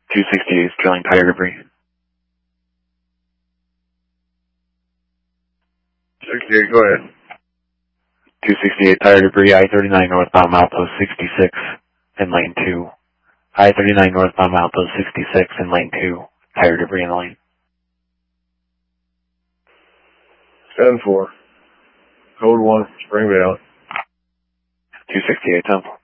268 is drilling tire debris. 68, go ahead. 268 tire debris, I-39 northbound milepost 66 in lane 2. I-39 northbound milepost 66 in lane 2. Tire debris in the lane. 10-4. Code 1, Spring Valley. 268, 10-4.